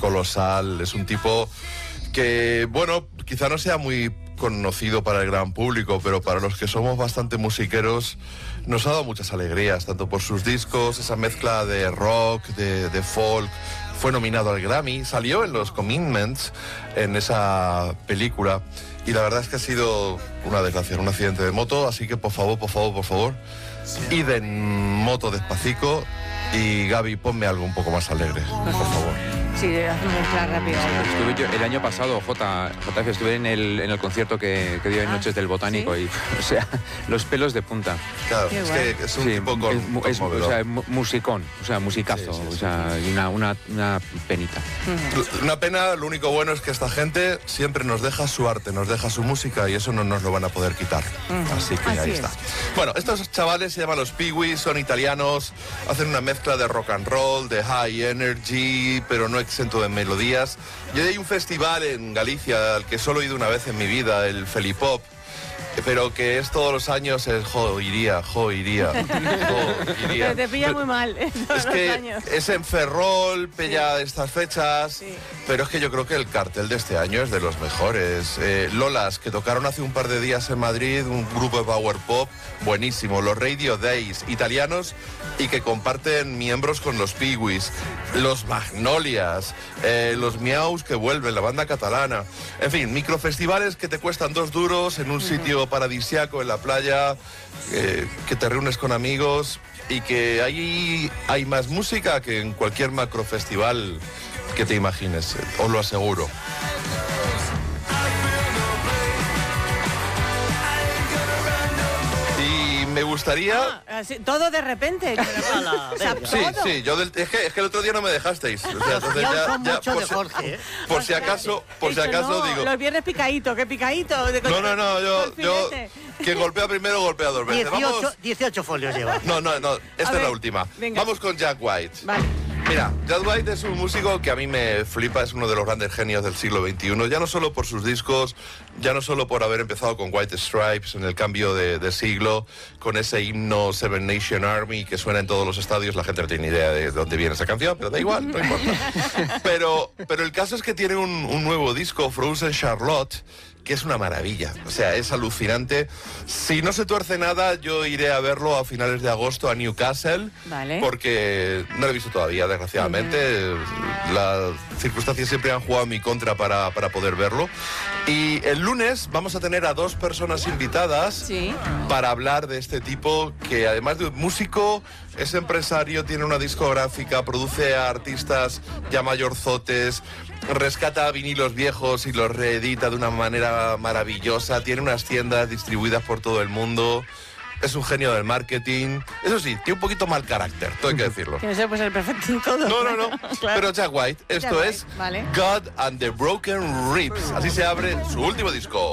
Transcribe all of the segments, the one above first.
colosal, es un tipo que, bueno, quizá no sea muy conocido para el gran público, pero para los que somos bastante musiqueros nos ha dado muchas alegrías, tanto por sus discos, esa mezcla de rock, de folk. Fue nominado al Grammy, salió en los Commitments, en esa película, y la verdad es que ha sido una desgracia, un accidente de moto, así que por favor, id en moto despacito, y Gaby, ponme algo un poco más alegre, por favor. Sí, mezclar rápido. Estuve yo el año pasado, JF, estuve en el concierto que dio en Noches del Botánico, y, o sea, los pelos de punta. Claro, es que es un tipo o sea, musicón, o sea, musicazo, o sea, una penita. Una pena, lo único bueno es que esta gente siempre nos deja su arte, nos deja su música, y eso no nos lo van a poder quitar. Así que ahí está. Bueno, estos chavales se llaman los Peewees, son italianos, hacen una mezcla de rock and roll, de high energy, pero no exento de melodías. Yo hay un festival en Galicia al que solo he ido una vez en mi vida, el Felipop, pero que es todos los años, iría. Pero te pilla muy mal, todos es que los años. Es en Ferrol, pilla de estas fechas, pero es que yo creo que el cartel de este año es de los mejores. Lolas, que tocaron hace un par de días en Madrid, un grupo de power pop buenísimo. Los Radio Days, italianos, y que comparten miembros con los Peewees. Los Magnolias, los Miaus, que vuelven, la banda catalana. En fin, microfestivales que te cuestan 2 duros en un sitio paradisiaco en la playa, que te reúnes con amigos, y que ahí hay más música que en cualquier macrofestival que te imagines, os lo aseguro. Y me gustaría... todo de repente. Sí, es que el otro día no me dejasteis. O sea, entonces por si acaso digo... Los viernes picadito, ¿qué picadito? No, yo quien golpea primero golpea 2 veces. 18 folios lleva. No, esta es la última. Venga. Vamos con Jack White. Vale. Mira, Jack White es un músico que a mí me flipa, es uno de los grandes genios del siglo XXI, ya no solo por sus discos, ya no solo por haber empezado con White Stripes en el cambio de siglo, con ese himno Seven Nation Army que suena en todos los estadios, la gente no tiene ni idea de dónde viene esa canción, pero da igual, no importa. Pero el caso es que tiene un nuevo disco, Frozen Charlotte, que es una maravilla, o sea, es alucinante. Si no se tuerce nada, yo iré a verlo a finales de agosto a Newcastle, porque no lo he visto todavía, desgraciadamente. Las circunstancias siempre han jugado en mi contra para poder verlo. Y el lunes vamos a tener a 2 personas invitadas para hablar de este tipo, que además de músico, es empresario, tiene una discográfica, produce a artistas ya mayorzotes, rescata vinilos viejos y los reedita de una manera maravillosa, tiene unas tiendas distribuidas por todo el mundo, es un genio del marketing. Eso sí, tiene un poquito mal carácter, todo hay que decirlo. Que no se puede ser perfecto en todo. No, claro. Pero Jack White, esto es God and the Broken Ribs, así se abre su último disco.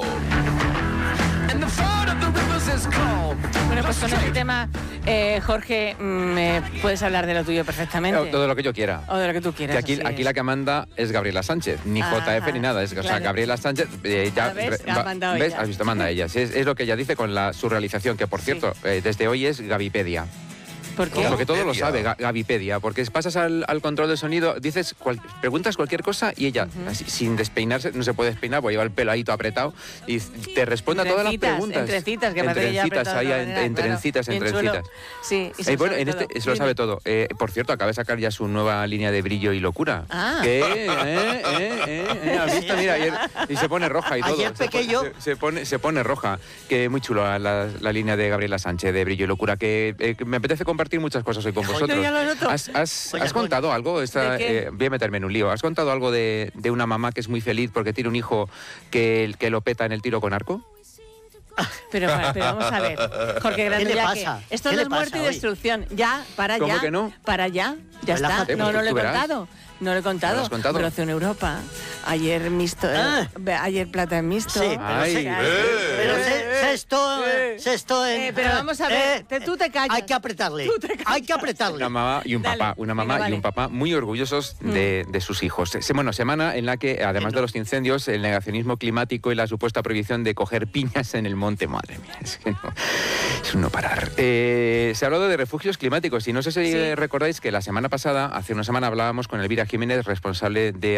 Bueno, pues con este tema, Jorge, puedes hablar de lo tuyo perfectamente. Todo lo que yo quiera. O de lo que tú quieras. Que aquí la que manda es Gabriela Sánchez, ni JF ni nada. O sea, Gabriela Sánchez ya... ¿Ves? Has visto, manda ella. Es lo que ella dice con su realización, que por cierto, desde hoy es Gavipedia. ¿Por qué? Porque todo lo sabe, Gavipedia, porque pasas al control de sonido, preguntas cualquier cosa y ella, así, sin despeinarse, no se puede despeinar porque lleva el pelo ahí todo apretado y te responde a todas las preguntas. Entrencitas, que Entrencitas. Sí, y bueno, eso lo sabe todo. Por cierto, acaba de sacar ya su nueva línea de Brillo y Locura. ¿Has visto? Mira, ayer, y se pone roja y todo. Ayer pequeño. Se pone roja. Que muy chulo la línea de Gabriela Sánchez de Brillo y Locura, que me apetece compartir muchas cosas hoy con vosotros. ¿Has contado algo? Voy a meterme en un lío. ¿Has contado algo de una mamá que es muy feliz porque tiene un hijo que lo peta en el tiro con arco? Pero vamos a ver, Jorge Grande, ¿qué le pasa? Esto no es muerte y destrucción. Ya, para ¿Cómo ya. que no? Para ya. Ya está. No lo he contado. No lo he contado. ¿No lo has contado? Bronce en Europa. Ayer mixto. Ayer plata en mixto. Sí, pero sexto en... pero vamos a ver, tú te callas. Hay que apretarle. Hay que apretarle. Una mamá y un papá, y un papá muy orgullosos de sus hijos. Semana en la que, además de los incendios, el negacionismo climático y la supuesta prohibición de coger piñas en el monte, madre mía, es un no parar. Se ha hablado de refugios climáticos y no sé si recordáis que la semana pasada, hace una semana, hablábamos con Elvira Jiménez, responsable de